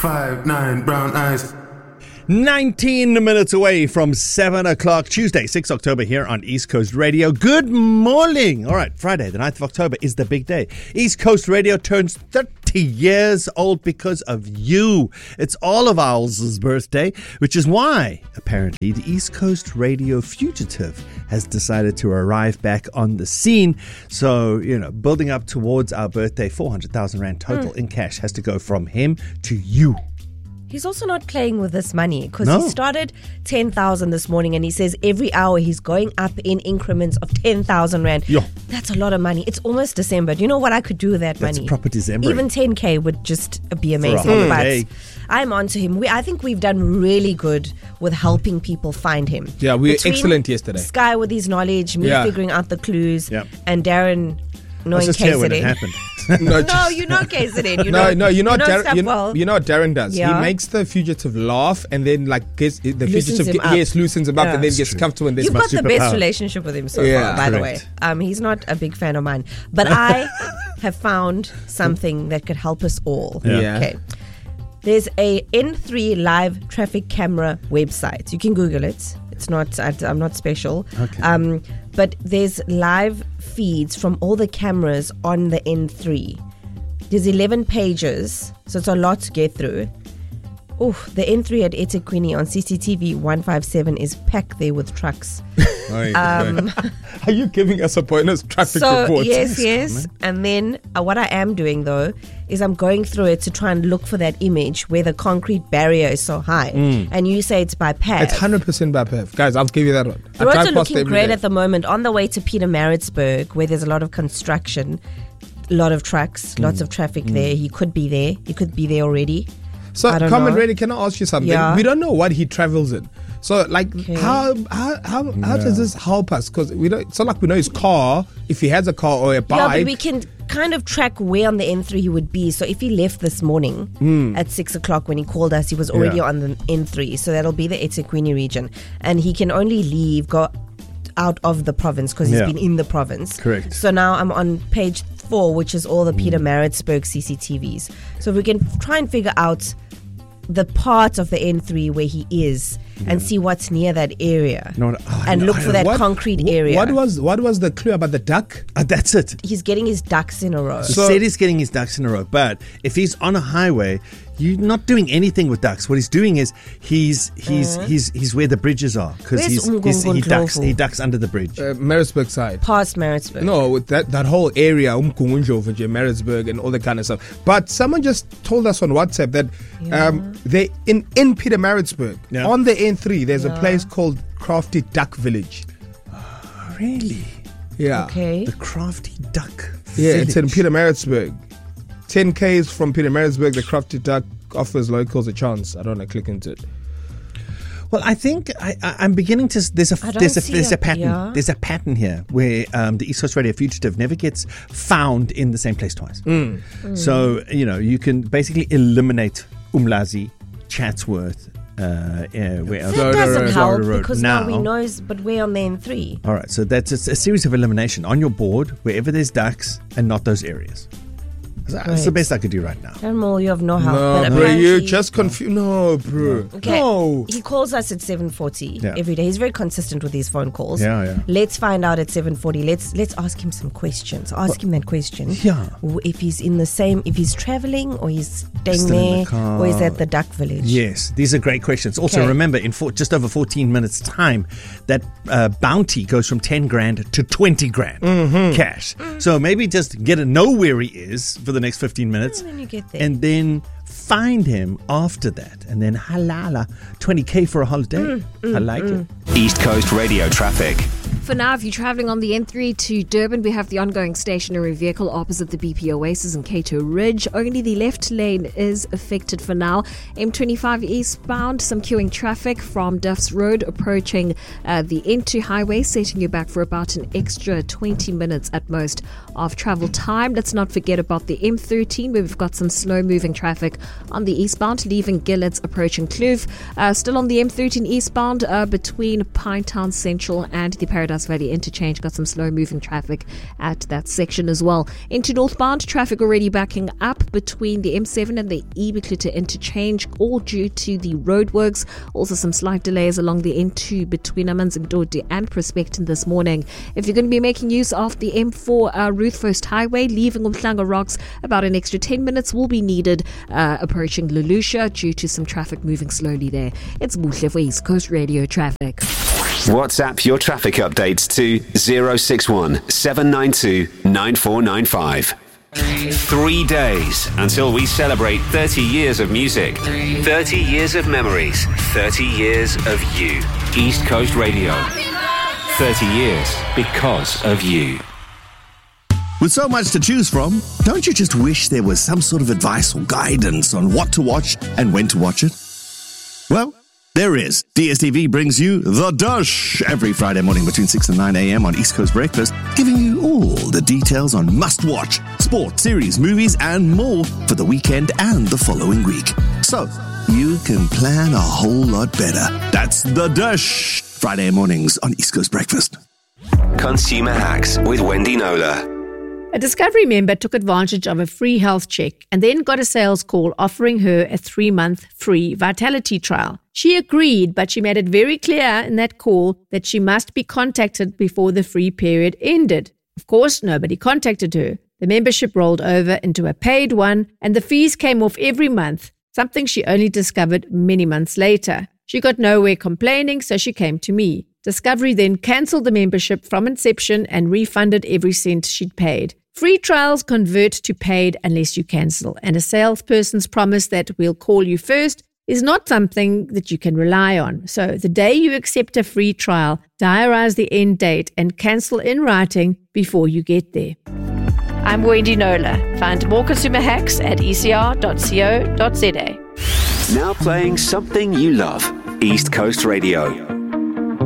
5'9", brown eyes. 19 minutes away from 7 o'clock, Tuesday, 6 October here on East Coast Radio. Good morning. All right, Friday, the 9th of October is the big day. East Coast Radio turns 30 years old because of you. It's all of ours' birthday, which is why, apparently, the East Coast Radio fugitive has decided to arrive back on the scene. So, building up towards our birthday, 400,000 Rand total in cash has to go from him to you. He's also not playing with this money because No. he started 10,000 this morning and he says every hour he's going up in increments of 10,000 Rand. Yo. That's a lot of money. It's almost December. Do you know what I could do with that That's money? proper December. Even 10K would just be amazing. For a But holiday. I'm on to him. I think we've done really good with helping people find him. Yeah, we were Between excellent yesterday. Sky with his knowledge, me Yeah. figuring out the clues, Yep. and Darren I knowing was just here when it KZN. happened. No, you know KZN. You know, No, you know stuff Darren. well. You know what Darren does. Yeah. He makes the fugitive laugh, and then gets the Loosens fugitive him up. loosens him up, Yeah. and then That's gets true. comfortable. And then You've got the best superpower. relationship with him so Yeah, far, by the way. correct. He's not a big fan of mine. But I have found something that could help us all. Yeah. Okay. There's a N3 live traffic camera website. You can Google it. It's not, I'm not special. Okay. But there's live feeds from all the cameras on the N3. There's 11 pages, so it's a lot to get through. Oh, the N3 at eThekwini on CCTV 157 is packed there with trucks. Are you giving us a pointless traffic So report? yes. And then what I am doing though is I'm going through it to try and look for that image where the concrete barrier is so high. And you say it's by PAV. It's 100% by PEV. Guys, I'll give you that one. The roads are looking great at the moment. On the way to Pietermaritzburg, where there's a lot of construction, a lot of trucks, lots of traffic there. He could be there. He could be there already. So, I don't Common know. Ready, can I ask you something? Yeah. We don't know what he travels in. So, Okay. how does this help us? Because we don't. It's not like we know his car, if he has a car or a bike. Yeah, but we can kind of track where on the N3 he would be. So if he left this morning at 6 o'clock when he called us, he was already on the N3. So that'll be the eThekwini region. And he can only go out of the province because he's Yeah. been in the province. Correct. So now I'm on page 4, which is all the Pietermaritzburg CCTVs. So we can try and figure out the part of the N3 where he is and see what's near that area and look for that concrete area. What was the clue about the duck? That's it. He's getting his ducks in a row. He So- said he's getting his ducks in a row, but if he's on a highway, you're not doing anything with ducks. What he's doing is he's where the bridges are because Where's he ducks under the bridge. Marisburg side. Past Maritzburg. No, with that whole area, Maritzburg and all that kind of stuff. But someone just told us on WhatsApp that they in Pietermaritzburg on the N3 there's a place called Crafty Duck Village. Really? Yeah. Okay. The Crafty Duck. Yeah, it's in Village. Pietermaritzburg. 10 Ks from Pietermaritzburg, the Crafty Duck offers locals a chance. I don't want to click into it. Well, I think I'm beginning to. There's a pattern. Yeah. There's a pattern here where the East Coast Radio fugitive never gets found in the same place twice. So you can basically eliminate Umlazi, Chatsworth, where else? That doesn't help Florida Road. because now we know, but we're on the N3. All right, so that's a series of elimination on your board wherever there's ducks and not those areas. That's the Great. best I could do right now. Animal, you have no help. No, but bro, apparently- you just confused. No, bro. Okay. No. He calls us at 7:40 Yeah. every day. He's very consistent with his phone calls. Yeah. Let's find out at 7:40. Let's ask him some questions. Ask him that question. Yeah. If he's if he's traveling or he's staying Still in the there car. or is at the duck village. Yes, these are great questions. Also, Okay. remember, in just over 14 minutes' time, that bounty goes from 10 grand to 20 grand cash. So maybe just get to know where he is for the next 15 minutes. And then you get there. And then find him after that. And then halala, 20K for a holiday. I like it. East Coast Radio traffic. For now, if you're travelling on the N3 to Durban, we have the ongoing stationary vehicle opposite the BP Oasis and Cato Ridge. Only the left lane is affected for now. M25 eastbound, some queuing traffic from Duff's Road approaching the N2 highway, setting you back for about an extra 20 minutes at most of travel time. Let's not forget about the M13, where we've got some slow-moving traffic on the eastbound, leaving Gillet's approaching Kloof. Still on the M13 eastbound between Pinetown Central and the Paradise Paradise Valley interchange. Got some slow-moving traffic at that section as well. Into northbound, traffic already backing up between the M7 and the Ebeklutte interchange, all due to the roadworks. Also some slight delays along the N2 between Amanzimtoti and Prospecton this morning. If you're going to be making use of the M4 Ruth First Highway, leaving Umhlanga Rocks, about an extra 10 minutes will be needed approaching Lelusha due to some traffic moving slowly there. It's Muhle for East Coast Radio Traffic. WhatsApp your traffic updates to 061 792 9495. 3 days until we celebrate 30 years of music, 30 years of memories, 30 years of you. East Coast Radio. 30 years because of you. With so much to choose from, don't you just wish there was some sort of advice or guidance on what to watch and when to watch it? Well, there is. DSTV brings you The Dush every Friday morning between 6 and 9 a.m. on East Coast Breakfast, giving you all the details on must-watch, sport, series, movies, and more for the weekend and the following week. So, you can plan a whole lot better. That's The Dush, Friday mornings on East Coast Breakfast. Consumer Hacks with Wendy Nola. A Discovery member took advantage of a free health check and then got a sales call offering her a 3-month free Vitality trial. She agreed, but she made it very clear in that call that she must be contacted before the free period ended. Of course, nobody contacted her. The membership rolled over into a paid one, and the fees came off every month, something she only discovered many months later. She got nowhere complaining, so she came to me. Discovery then cancelled the membership from inception and refunded every cent she'd paid. Free trials convert to paid unless you cancel, and a salesperson's promise that we'll call you first is not something that you can rely on. So the day you accept a free trial, diarise the end date and cancel in writing before you get there. I'm Wendy Nola. Find more consumer hacks at ecr.co.za. Now playing something you love. East Coast Radio.